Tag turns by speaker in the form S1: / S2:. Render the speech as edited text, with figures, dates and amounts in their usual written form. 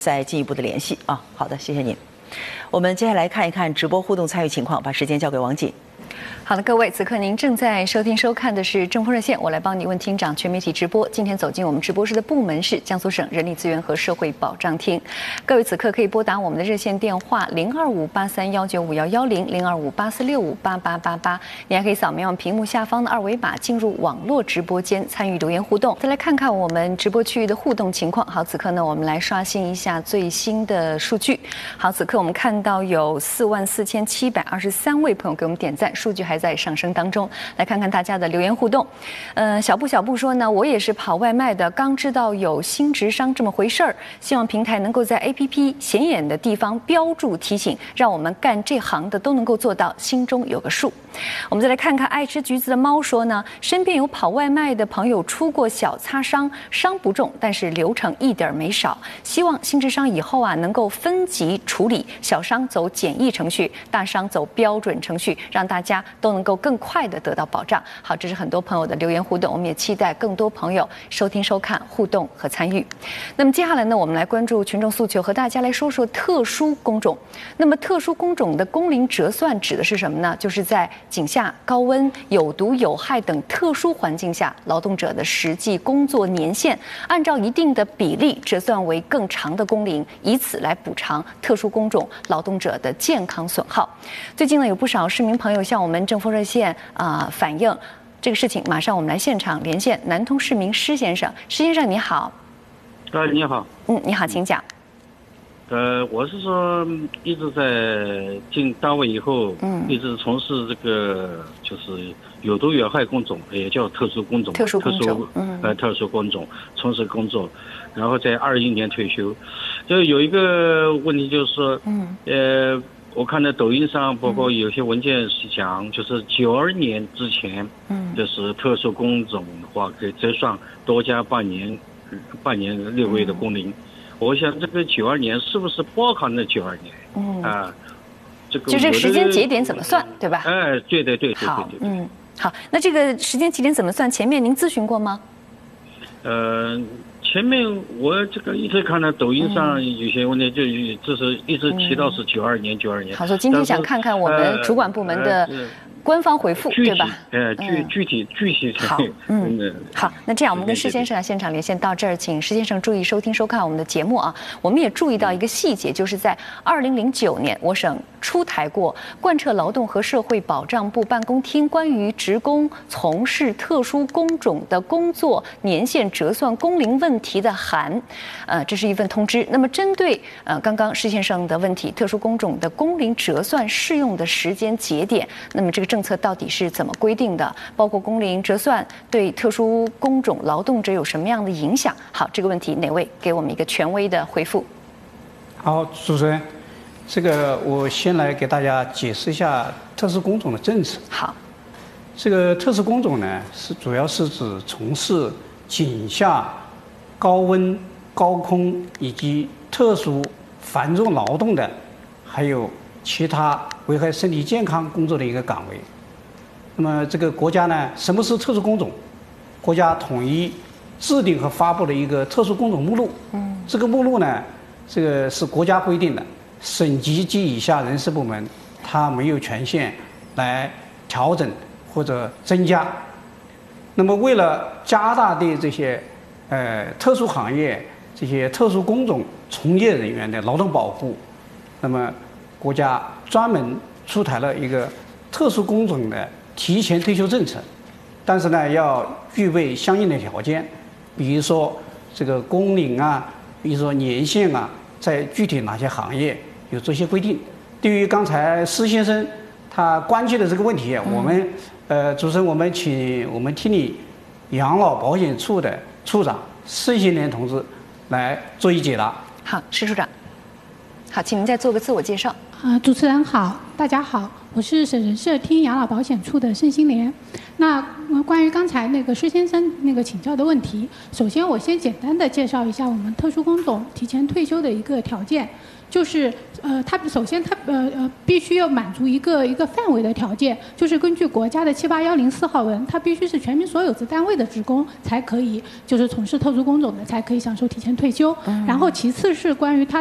S1: 再进一步的联系啊。好的，谢谢您。我们接下来看一看直播互动参与情况，把时间交给王锦。
S2: 好的，各位，此刻您正在收听收看的是正风热线，我来帮你问厅长全媒体直播。今天走进我们直播室的部门是江苏省人力资源和社会保障厅。各位此刻可以拨打我们的热线电话0258319510，025846588888。你还可以扫描屏幕下方的2维码进入网络直播间参与留言互动。再来看看我们直播区域的互动情况。好，此刻呢，我们来刷新一下最新的数据。好，此刻我们看到有44723位朋友给我们点赞，数据还在上升当中。来看看大家的留言互动。小布说呢，我也是跑外卖的，刚知道有新职商这么回事儿，希望平台能够在 APP 显眼的地方标注提醒，让我们干这行的都能够做到心中有个数。我们再来看看爱吃橘子的猫说呢，身边有跑外卖的朋友出过小擦伤，伤不重，但是流程一点没少。希望新职商以后啊能够分级处理，小伤走简易程序，大伤走标准程序，让大家都能够更快地得到保障。好，这是很多朋友的留言互动，我们也期待更多朋友收听收看互动和参与。那么接下来呢，我们来关注群众诉求，和大家来说说特殊工种。那么特殊工种的工龄折算指的是什么呢？就是在井下、高温、有毒有害等特殊环境下，劳动者的实际工作年限按照一定的比例折算为更长的工龄，以此来补偿特殊工种劳动者的健康损耗。最近呢，有不少市民朋友向我们正风热线反映这个事情，马上我们来现场连线南通市民施先生。施先生你好。
S3: 你好。
S2: 你好，请讲。
S3: 我是说一直在进单位以后，一直从事这个就是有毒有害工种，也叫特殊工种，
S2: 特殊工
S3: 种从事工作，然后在21年退休。就有一个问题就是说，我看到抖音上包括有些文件是讲，就是92年之前，就是特殊工种的话可以折算多加半年6个月的工龄。我想这个92年是不是包含了92年？这个
S2: 就这个时间节点怎么算，对吧？
S3: 对。
S2: 好，好，那这个时间节点怎么算？前面您咨询过吗？
S3: 前面我这个一直看到抖音上有些问题，就是一直提到是92年。
S2: 好，说今天想看看我们主管部门的官方回复，对吧？
S3: 具体。
S2: 好，好，那这样我们跟施先生现场连线到这儿，请施先生注意收听收看我们的节目啊。我们也注意到一个细节，就是在2009年，我省出台过贯彻劳动和社会保障部办公厅关于职工从事特殊工种的工作年限折算工龄问题的函，这是一份通知。那么针对刚刚施先生的问题，特殊工种的工龄折算适用的时间节点，那么这个政策到底是怎么规定的？包括工龄折算对特殊工种劳动者有什么样的影响？好，这个问题哪位给我们一个权威的回复？
S4: 好，主持人，这个我先来给大家解释一下特殊工种的政策。
S2: 好，
S4: 这个特殊工种呢，主要是指从事井下、高温、高空以及特殊繁重劳动的，还有其他危害身体健康工作的一个岗位。那么这个国家呢，什么是特殊工种？国家统一制定和发布了一个特殊工种目录。这个目录呢，这个是国家规定的，省级及以下人事部门它没有权限来调整或者增加。那么为了加大对这些特殊行业这些特殊工种从业人员的劳动保护，那么国家专门出台了一个特殊工种的提前退休政策，但是呢，要具备相应的条件，比如说这个工龄啊，比如说年限啊，在具体哪些行业有这些规定。对于刚才施先生他关切的这个问题，我们主持人，我们请我们厅里养老保险处的处长盛新莲同志来做一解答。
S2: 好，施处长。好，请您再做个自我介绍。
S5: 主持人好，大家好，我是省人社厅养老保险处的盛新莲。那关于刚才那个施先生那个请教的问题，首先我先简单的介绍一下我们特殊工种提前退休的一个条件。就是它首先它必须要满足一个范围的条件，就是根据国家的78104号文，它必须是全民所有制单位的职工才可以，就是从事特殊工种的才可以享受提前退休。然后其次是关于它